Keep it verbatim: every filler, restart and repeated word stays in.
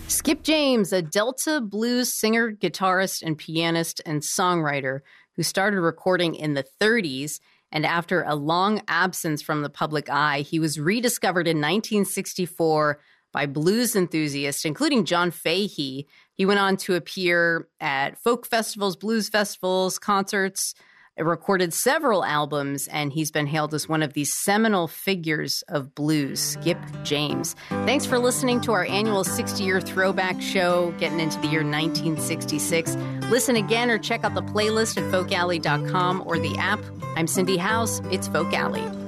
Skip James, a Delta blues singer, guitarist, and pianist and songwriter who started recording in the thirties. And after a long absence from the public eye, he was rediscovered in nineteen sixty-four by blues enthusiasts, including John Fahey. He went on to appear at folk festivals, blues festivals, concerts, recorded several albums, and he's been hailed as one of the seminal figures of blues, Skip James. Thanks for listening to our annual sixty-year throwback show, getting into the year nineteen sixty-six. Listen again or check out the playlist at folk alley dot com or the app. I'm Cindy House. It's Folk Alley.